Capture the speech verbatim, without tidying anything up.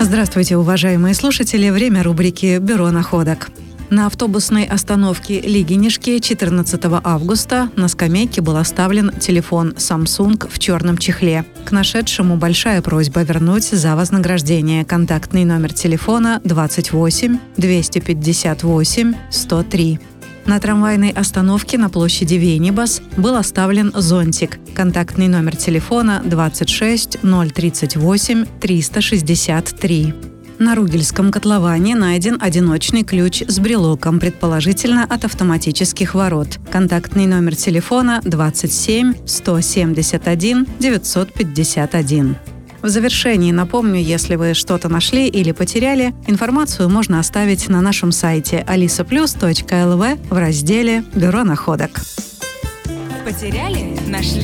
Здравствуйте, уважаемые слушатели! Время рубрики «Бюро находок». На автобусной остановке Лигинишки четырнадцатого августа на скамейке был оставлен телефон Samsung в черном чехле. К нашедшему большая просьба вернуть за вознаграждение. Контактный номер телефона двадцать восемь двести пятьдесят восемь сто три. На трамвайной остановке на площади Венибас был оставлен зонтик. Контактный номер телефона двадцать шесть ноль тридцать восемь триста шестьдесят три. На Ругельском котловане найден одиночный ключ с брелоком, предположительно от автоматических ворот. Контактный номер телефона двадцать семь сто семьдесят один девятьсот пятьдесят один. В завершении напомню, если вы что-то нашли или потеряли, информацию можно оставить на нашем сайте алиса плюс точка эл ви в разделе «Бюро находок». Потеряли? Нашли?